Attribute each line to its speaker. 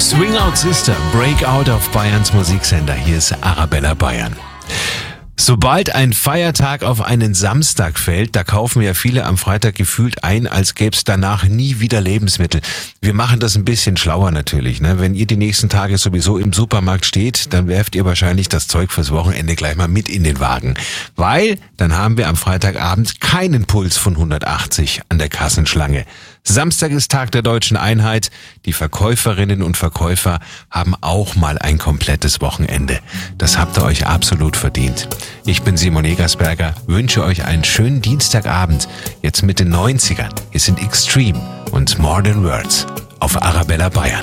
Speaker 1: Swing Out Sister, Breakout auf Bayerns Musiksender. Hier ist Arabella Bayern. Sobald ein Feiertag auf einen Samstag fällt, da kaufen ja viele am Freitag gefühlt ein, als gäbe es danach nie wieder Lebensmittel. Wir machen das ein bisschen schlauer natürlich, ne? Wenn ihr die nächsten Tage sowieso im Supermarkt steht, dann werft ihr wahrscheinlich das Zeug fürs Wochenende gleich mal mit in den Wagen. Weil dann haben wir am Freitagabend keinen Puls von 180 an der Kassenschlange. Samstag ist Tag der Deutschen Einheit. Die Verkäuferinnen und Verkäufer haben auch mal ein komplettes Wochenende. Das habt ihr euch absolut verdient. Ich bin Simon Egersberger, wünsche euch einen schönen Dienstagabend. Jetzt mit den 90ern. Hier sind Extreme und More Than Words auf Arabella Bayern.